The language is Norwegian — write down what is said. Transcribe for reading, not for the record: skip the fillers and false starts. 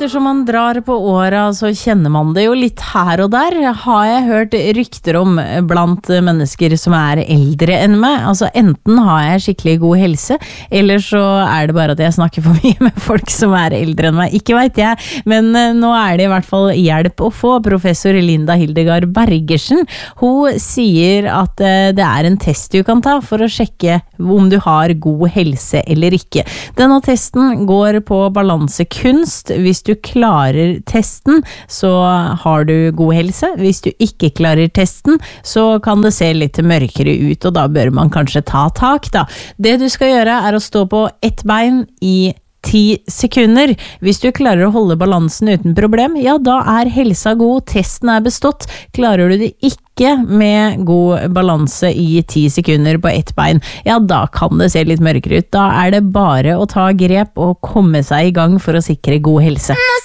Ettersom man drar på åra, så kjenner man det jo litt her og der. Har jeg hørt rykter om blant mennesker som eldre enn meg. Altså enten har jeg skikkelig god helse, eller så det bare at jeg snakker for mye med folk som eldre enn meg. Ikke vet jeg, men nå det i hvert fall hjelp å få. Professor Linda Hildegard Bergersen, hun sier at det en test du kan ta for å sjekke om du har god helse eller ikke. Denne testen går på balansekunst. Hvis du klarer testen, så har du god helse. Hvis du ikke klarer testen, så kan det se litt mørkere ut, og da bør man kanskje ta tak da. Det du skal gjøre å stå på ett bein i 10 sekunder. Hvis du klarer å holde balansen uten problem, ja, da helsa god, testen bestått. Klarer du det ikke med god balanse i 10 sekunder på ett bein, ja, da kan det se litt mørkere ut. Da det bare å ta grep og komme seg i gang for å sikre god helse.